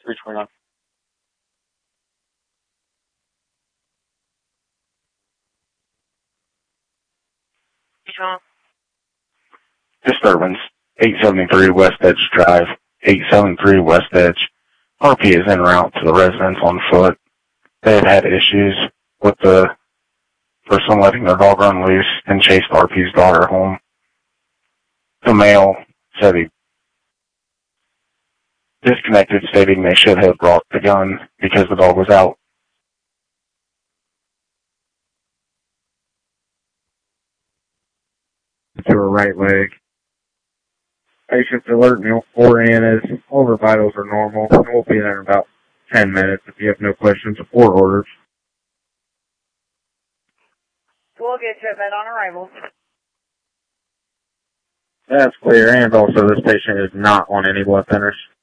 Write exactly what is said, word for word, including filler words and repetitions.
three twenty-nine. Disturbance, eight seventy-three West Edge Drive, eight seventy-three West Edge. R P is en route to the residence on foot. They had had issues with the person letting their dog run loose and chased R P's daughter home. The male said he disconnected, stating they should have brought the gun because the dog was out. To her right leg. Patient's alert meal four in is all her vitals are normal. We'll be there in about ten minutes if you have no questions or orders. We'll get you met on arrival. That's clear, and also this patient is not on any blood thinners.